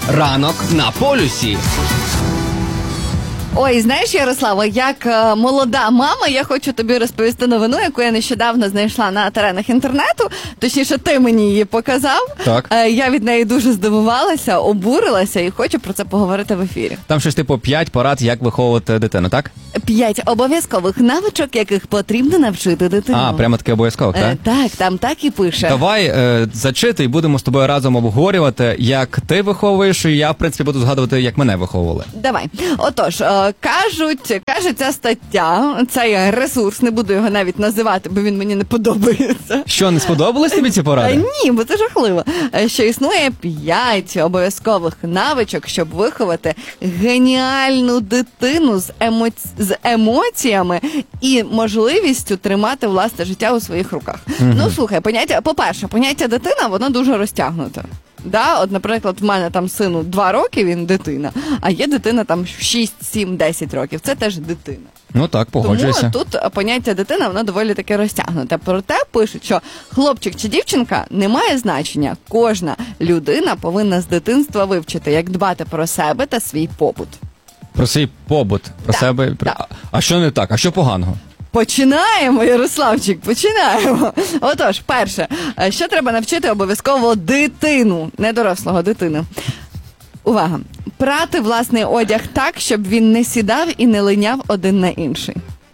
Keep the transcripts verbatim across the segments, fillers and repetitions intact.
Ранок на полюсі. Ой, знаєш, Ярослава, як е, молода мама, я хочу тобі розповісти новину, яку я нещодавно знайшла на теренах інтернету. Точніше, ти мені її показав. Так. Е, я від неї дуже здивувалася, обурилася і хочу про це поговорити в ефірі. Там щось типу п'ять порад, як виховувати дитину, так? П'ять обов'язкових навичок, яких потрібно навчити дитину. А, прямо таке обов'язково, так? Е, так, там так і пише. Давай е, зачитай, будемо з тобою разом обговорювати, як ти виховуєш, і я, в принципі, буду згадувати, як мене виховували. Давай. Отож, е, кажуть, каже ця стаття, цей ресурс, не буду його навіть називати, бо він мені не подобається. Що, не сподобались тобі ці поради? Е, ні, бо це жахливо. Е, що існує п'ять обов'язкових навичок, щоб виховати геніальну дитину з, емоці... з емоціями і можливістю тримати власне життя у своїх руках. Угу. Ну, слухай, поняття, по-перше, поняття дитина, воно дуже розтягнуте. Да, от, наприклад, в мене там сину два роки, він дитина, а є дитина там шість, сім, десять років. Це теж дитина. Ну так, погоджуюся. Тому тут поняття дитина, воно доволі таки розтягнуте. Проте пишуть, що хлопчик чи дівчинка не має значення. Кожна людина повинна з дитинства вивчити, як дбати про себе та свій побут. Про свій побут, про так, себе. Про... Так. А що не так? А що поганого? Починаємо, Ярославчик, починаємо. Отож, перше, що треба навчити обов'язково дитину, не дорослого, дитину. Увага. Прати власний одяг так, щоб він не сідав і не линяв один на інший.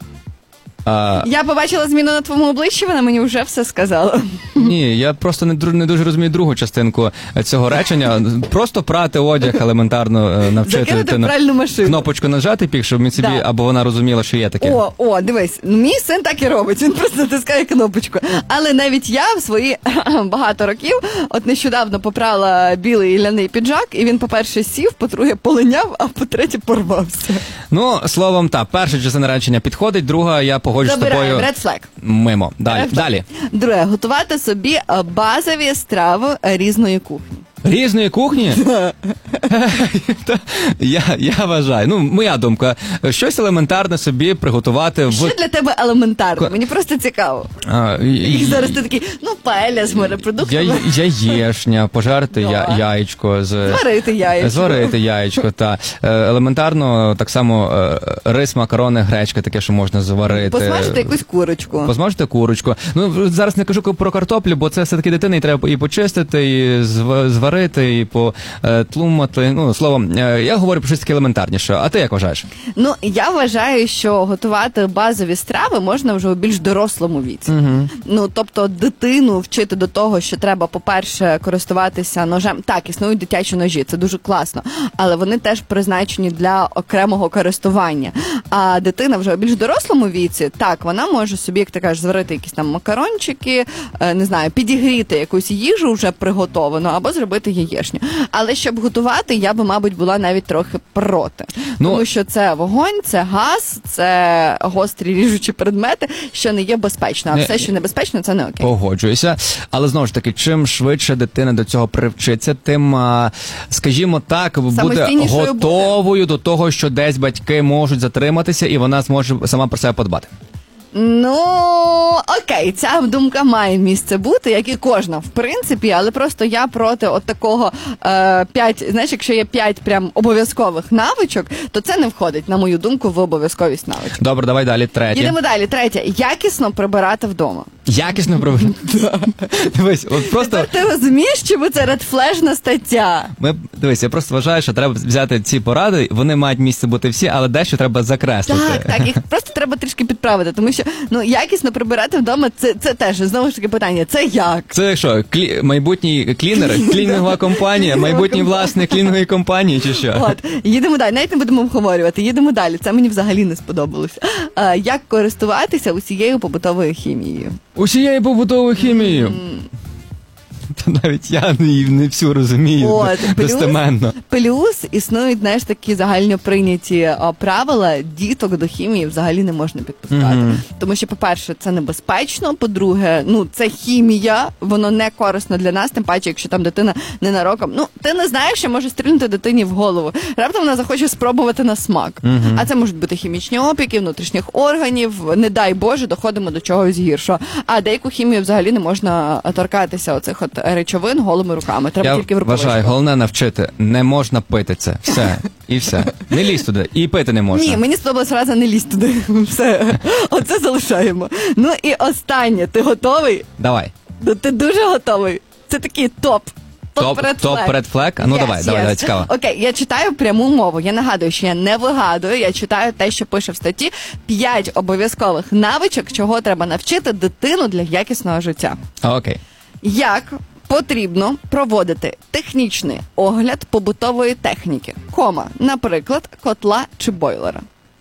А... Я побачила зміну на твоєму обличчі, вона мені вже все сказала. Ні, я просто не, не дуже розумію другу частинку цього речення. Просто прати одяг, елементарно навчити дитину. Пральну машину. Кнопочку нажати пік, щоб він собі, да. або вона розуміла, що є таке. О, о, дивись, мій син так і робить, він просто натискає кнопочку. Але навіть я в свої багато років, от нещодавно попрала білий ляний піджак, і він, по-перше, сів, по-друге, полиняв, а по-третє, порвався. Ну, словом, так, перша частина речення підходить, друга, я погоджуюсь з тобою. Red flag. Мимо. Далі. Red flag. Далі. Друге, готувати собі базові страви різної кухні. Різної кухні? я, я вважаю. Ну, моя думка. Щось елементарне собі приготувати в... Що для тебе елементарно? Мені просто цікаво. А, і, і зараз ти такий, ну, паеля з морепродуктами. Я, яєшня, пожарити я, яєчко. З... Зварити яєчко. Зварити яєчко, так. Елементарно, так само, рис, макарони, гречка, таке, що можна зварити. Посмажити якусь курочку. Посмажити курочку. Ну, зараз не кажу про картоплю, бо це все-таки дитина, і треба і почистити, і зварити, і потлумати. Ну, словом, я говорю про щось таке елементарніше. А ти як вважаєш? Ну, я вважаю, що готувати базові страви можна вже у більш дорослому віці. Угу. Ну, тобто дитину вчити до того, що треба, по-перше, користуватися ножем. Так, існують дитячі ножі, це дуже класно, але вони теж призначені для окремого користування. А дитина вже у більш дорослому віці, так, вона може собі, як ти кажеш, зварити якісь там макарончики, не знаю, підігріти якусь їжу вже приготовану, або зробити яєшню. Але щоб готувати, я би, мабуть, була навіть трохи проти. Ну, тому що це вогонь, це газ, це гострі ріжучі предмети, що не є безпечно. А не, все, що небезпечно, це не окей. Погоджуюся. Але, знову ж таки, чим швидше дитина до цього привчиться, тим, скажімо так, буде готовою буде. до того, що десь батьки можуть затриматися, і вона зможе сама про себе подбати. Ну, окей, ця думка має місце бути, як і кожна, в принципі, але просто я проти от такого е, п'ять, знаєш, якщо є п'ять прям обов'язкових навичок, то це не входить, на мою думку, в обов'язковість навичок. Добре, давай далі, третє. Йдемо далі, третє. Якісно прибирати вдома. Якісно прибирати? Дивись, от просто... Ти розумієш, чому це редфлежна стаття? Ми, дивись, я просто вважаю, що треба взяти ці поради, вони мають місце бути всі, але дещо треба закреслити. Так, так, їх просто треба трішки підправити, тому що ну, якісно прибирати вдома, це, це теж, знову ж таки, питання, це як? Це що, клі... майбутній клінер, клінінгова компанія, майбутній власник клінінгової компанії, чи що? От, їдемо далі, навіть не будемо обговорювати, їдемо далі, це мені взагалі не сподобалося. А, як користуватися усією побутовою хімією? Усією побутовою хімією? Mm. Навіть я не, не всю розумію. От, достеменно. Плюс, плюс існують, знаєш, такі загально прийняті о, правила, діток до хімії взагалі не можна підпускати. Mm-hmm. Тому що, по-перше, це небезпечно, по-друге, ну, це хімія, воно не корисно для нас, тим паче, якщо там дитина ненароком. Ну, ти не знаєш, що може стрільнути дитині в голову. Раптом вона захоче спробувати на смак. Mm-hmm. А це можуть бути хімічні опіки, внутрішніх органів, не дай Боже, доходимо до чогось гіршого. А деяку хімію взагалі не можна торкатися оцих от речовин голими руками. Треба Я тільки в рукавичку. вважаю, головне навчити. Не можна пити це. Все. І все. Не лізь туди. І пити не можна. Ні, мені сподобалась фраза «не лізь туди». Все. Оце залишаємо. Ну і останнє. Ти готовий? Давай. Ну, ти дуже готовий. Це такий топ. Топ перед флек? А ну yes, давай, yes. давай, давай, цікаво. Окей, я читаю пряму мову. Я нагадую, що я не вигадую, я читаю те, що пише в статті. П'ять обов'язкових навичок, чого треба навчити дитину для якісного життя. Окей. Як потрібно проводити технічний огляд побутової техніки, кома, наприклад, котла чи бойлера.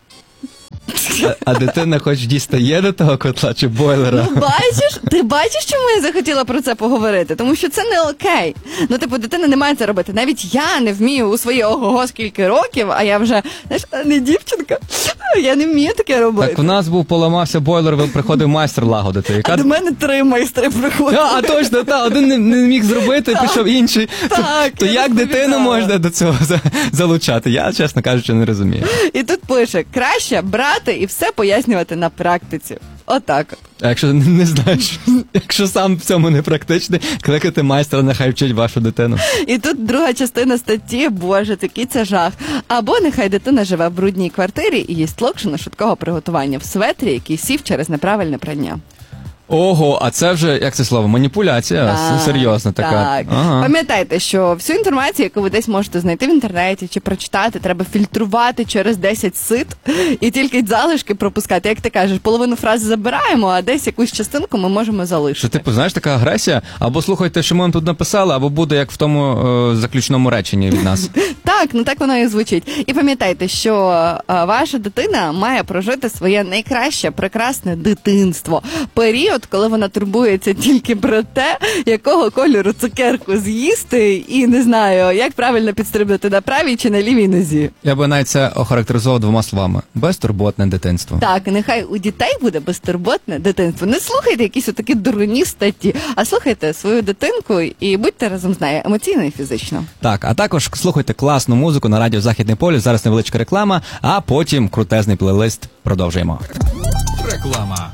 А, а дитина хоч дістає до того котла чи бойлера? Ну, бачиш? Ти бачиш, чому я захотіла про це поговорити? Тому що це не окей. Ну, типу, дитина не має це робити. Навіть я не вмію у свої ого-го скільки років, а я вже, знаєш, не дівчинка. Я не вмію таке робити. Так у нас був, поламався бойлер, приходив майстер лагодити. Яка... А до мене три майстри приходили. А, а точно, та, один не, не міг зробити, так. Пішов інший. Так, то, то як дитину можна до цього залучати? Я, чесно кажучи, не розумію. І тут пише, краще брати і все пояснювати на практиці. Отак. А якщо не знаєш, якщо сам в цьому не практичний, кликати майстра, нехай вчить вашу дитину. І тут друга частина статті, боже, такий це жах. Або нехай дитина живе в брудній квартирі і їсть локшину швидкого приготування в светрі, який сів через неправильне прання. Ого, а це вже, як це слово, маніпуляція? Так, серйозна така. Так. Ага. Пам'ятайте, що всю інформацію, яку ви десь можете знайти в інтернеті чи прочитати, треба фільтрувати через десять сит і тільки залишки пропускати. Як ти кажеш, половину фрази забираємо, а десь якусь частинку ми можемо залишити. Що, типу, знаєш, така агресія? Або слухайте, що ми вам тут написали, або буде як в тому е, заключному реченні від нас. Так, ну так воно і звучить. І пам'ятайте, що е, ваша дитина має прожити своє найкраще, прекрасне дитинство. Період, коли вона турбується тільки про те, якого кольору цукерку з'їсти і, не знаю, як правильно підстрибнути на правій чи на лівій нозі. Я би навіть це охарактеризував двома словами. Безтурботне дитинство. Так, нехай у дітей буде безтурботне дитинство. Не слухайте якісь отакі дурні статті, а слухайте свою дитинку і будьте разом з нею емоційно і фізично. Так, а також слухайте класну музику на радіо Західний полюс. Зараз невеличка реклама, а потім крутезний плейлист. Продовжуємо. Реклама.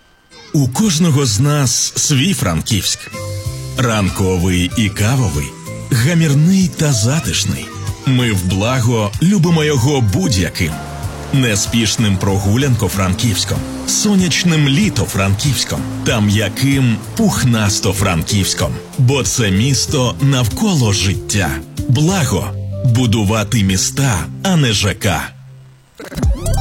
У кожного з нас свій Франківськ. Ранковий і кавовий, гамірний та затишний. Ми в благо любимо його будь-яким. Неспішним прогулянко-франківськом, сонячним літо-франківськом та м'яким пухнасто-франківськом. Бо це місто навколо життя. Благо – будувати міста, а не ЖК.